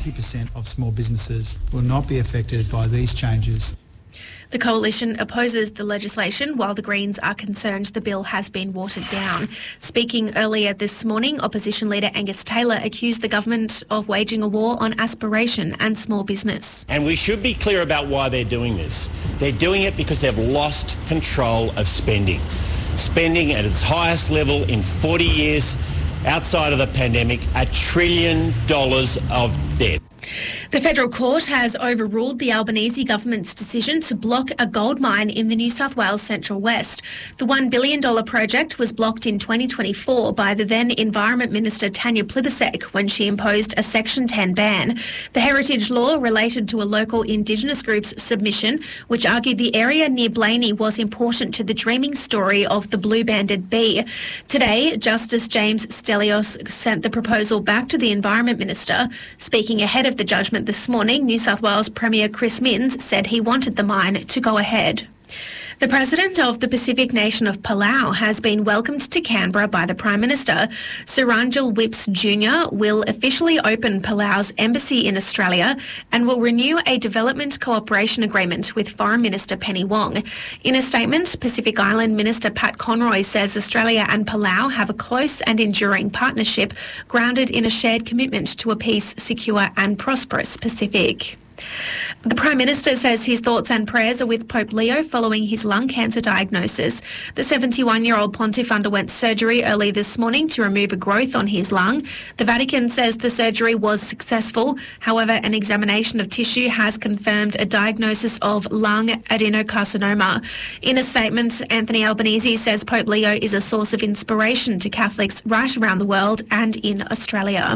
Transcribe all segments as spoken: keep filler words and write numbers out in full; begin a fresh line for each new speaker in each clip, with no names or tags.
ninety percent of small businesses will not be affected by these changes.
The Coalition opposes the legislation, while the Greens are concerned the bill has been watered down. Speaking earlier this morning, Opposition Leader Angus Taylor accused the government of waging a war on aspiration and small business.
And we should be clear about why they're doing this. They're doing it because they've lost control of spending. Spending at its highest level in forty years, outside of the pandemic, a trillion dollars of debt.
The federal court has overruled the Albanese government's decision to block a gold mine in the New South Wales Central West. The one billion dollars project was blocked in twenty twenty-four by the then Environment Minister Tanya Plibersek when she imposed a Section ten ban. The heritage law related to a local Indigenous group's submission, which argued the area near Blaney was important to the dreaming story of the blue-banded bee. Today, Justice James Stelios sent the proposal back to the Environment Minister. Speaking ahead of the judgment this morning, New South Wales Premier Chris Minns said he wanted the mine to go ahead. The President of the Pacific nation of Palau has been welcomed to Canberra by the Prime Minister. Suranjal Whips Junior will officially open Palau's embassy in Australia and will renew a development cooperation agreement with Foreign Minister Penny Wong. In a statement, Pacific Island Minister Pat Conroy says Australia and Palau have a close and enduring partnership grounded in a shared commitment to a peace, secure and prosperous Pacific. The Prime Minister says his thoughts and prayers are with Pope Leo following his lung cancer diagnosis. The seventy-one-year-old pontiff underwent surgery early this morning to remove a growth on his lung. The Vatican says the surgery was successful. However, an examination of tissue has confirmed a diagnosis of lung adenocarcinoma. In a statement, Anthony Albanese says Pope Leo is a source of inspiration to Catholics right around the world and in Australia.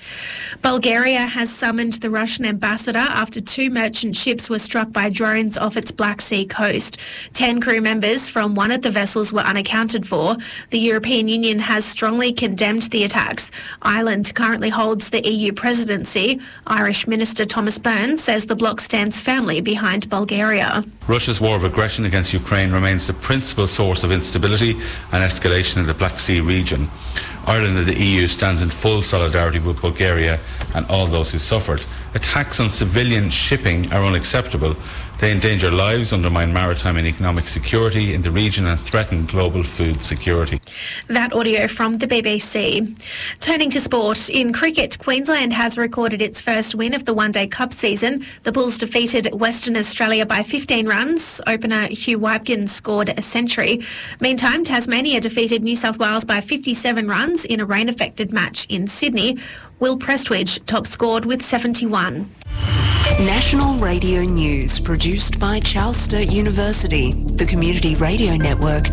Bulgaria has summoned the Russian ambassador after two merchant ships were struck by drones off its Black Sea coast. Ten crew members from one of the vessels were unaccounted for. The European Union has strongly condemned the attacks. Ireland currently holds the E U presidency. Irish Minister Thomas Byrne says the bloc stands firmly behind Bulgaria.
Russia's war of aggression against Ukraine remains the principal source of instability and escalation in the Black Sea region. Ireland and the E U stands in full solidarity with Bulgaria and all those who suffered. Attacks on civilian shipping are unacceptable. They endanger lives, undermine maritime and economic security in the region and threaten global food security.
That audio from the B B C. Turning to sport, in cricket, Queensland has recorded its first win of the One Day Cup season. The Bulls defeated Western Australia by fifteen runs. Opener Hugh Wybkin scored a century. Meantime, Tasmania defeated New South Wales by fifty-seven runs in a rain-affected match in Sydney. Will Prestwidge top scored with seventy-one.
National Radio News, produced by Charles Sturt University, the Community Radio Network.